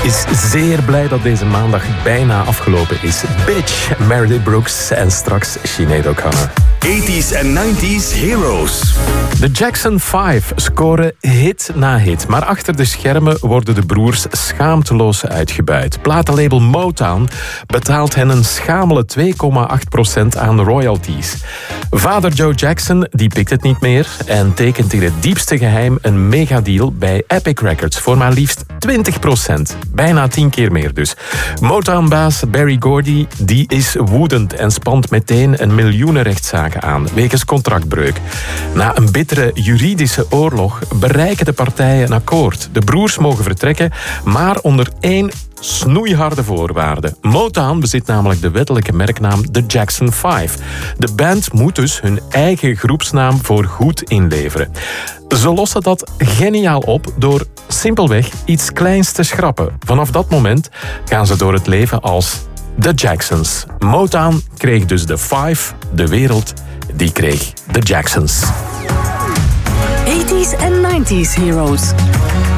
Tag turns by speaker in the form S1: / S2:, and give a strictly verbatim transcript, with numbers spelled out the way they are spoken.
S1: is zeer blij dat deze maandag bijna afgelopen is. Bitch, Meredith Brooks en straks Sinead O'Connor.
S2: eighties en nineties Heroes.
S1: De Jackson vijf scoren hit na hit, maar achter de schermen worden de broers schaamteloos uitgebuit. Platenlabel Motown betaalt hen een schamele twee komma acht procent aan royalties. Vader Joe Jackson die pikt het niet meer en tekent in het diepste geheim een megadeal bij Epic Records voor maar liefst twintig procent. Bijna tien keer meer dus. Motown-baas Berry Gordy die is woedend en spant meteen een miljoenenrechtszaak aan, wegens contractbreuk. Na een bittere juridische oorlog bereiken de partijen een akkoord. De broers mogen vertrekken, maar onder één snoeiharde voorwaarde. Motown bezit namelijk de wettelijke merknaam The Jackson vijf. De band moet dus hun eigen groepsnaam voor goed inleveren. Ze lossen dat geniaal op door simpelweg iets kleins te schrappen. Vanaf dat moment gaan ze door het leven als The Jacksons. Motown kreeg dus de vijf, de wereld die kreeg de Jacksons.
S3: eighties en nineties Heroes.